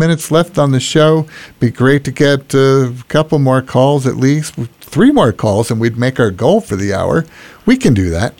minutes left on the show. Be great to get a couple more calls at least. 3 more calls, and we'd make our goal for the hour. We can do that.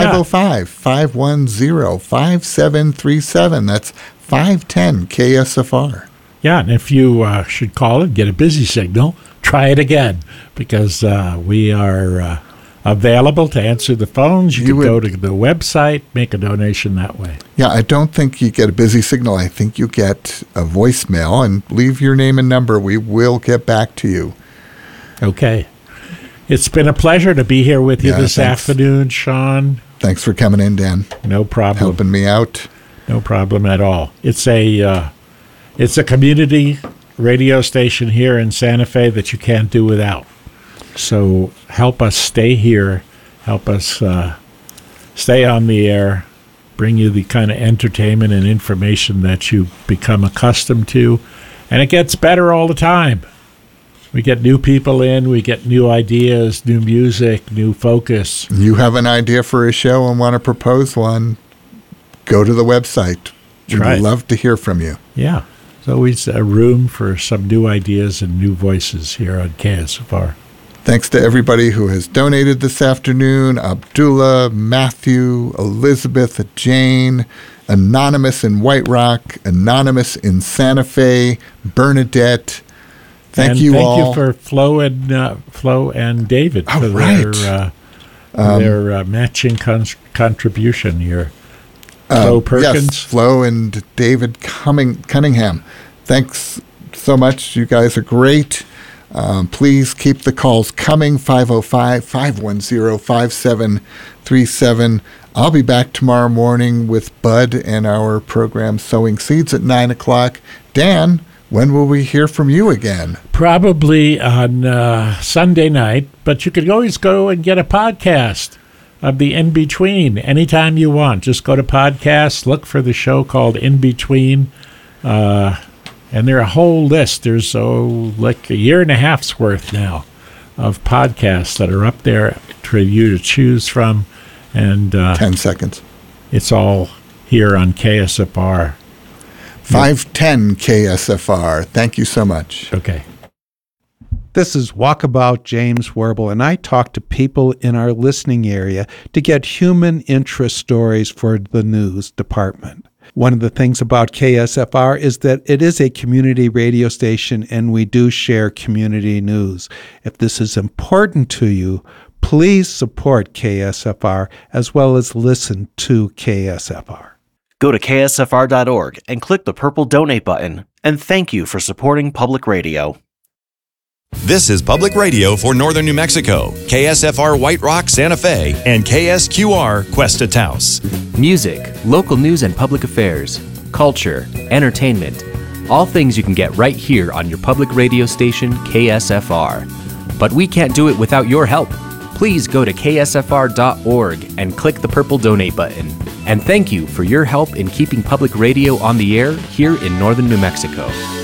505-510-5737. That's 510 KSFR. Yeah, and if you should call and get a busy signal, try it again, because we are available to answer the phones. You can go to the website, make a donation that way. Yeah, I don't think you get a busy signal. I think you get a voicemail, and leave your name and number. We will get back to you. Okay. It's been a pleasure to be here with you this afternoon, Sean. Thanks for coming in, Dan. No problem. Helping me out. No problem at all. It's a community radio station here in Santa Fe that you can't do without. So help us stay here. Help us stay on the air. Bring you the kind of entertainment and information that you become accustomed to. And it gets better all the time. We get new people in, we get new ideas, new music, new focus. You have an idea for a show and want to propose one, go to the website. We'd love to hear from you. Yeah. There's always a room for some new ideas and new voices here on KSFR. Thanks to everybody who has donated this afternoon. Abdullah, Matthew, Elizabeth, Jane, Anonymous in White Rock, Anonymous in Santa Fe, Bernadette. Thank you all. Thank you for Flo and David for their matching contribution. Your Flo Perkins, yes, Flo and David Cunningham. Thanks so much. You guys are great. Please keep the calls coming. 505-510-5737. I'll be back tomorrow morning with Bud and our program Sowing Seeds at 9 o'clock. Dan, when will we hear from you again? Probably on Sunday night, but you could always go and get a podcast of the In Between anytime you want. Just go to podcasts, look for the show called In Between, and there are a whole list. There's like a year and a half's worth now of podcasts that are up there for you to choose from. And 10 seconds. It's all here on KSFR. 510 KSFR. Thank you so much. Okay. This is Walkabout James Werble, and I talk to people in our listening area to get human interest stories for the news department. One of the things about KSFR is that it is a community radio station, and we do share community news. If this is important to you, please support KSFR as well as listen to KSFR. Go to ksfr.org and click the purple donate button, and thank you for supporting public radio. This is Public Radio for Northern New Mexico, KSFR White Rock, Santa Fe, and KSQR Cuesta Taos. Music, local news and public affairs, culture, entertainment, all things you can get right here on your public radio station, KSFR. But we can't do it without your help. Please go to ksfr.org and click the purple donate button. And thank you for your help in keeping public radio on the air here in Northern New Mexico.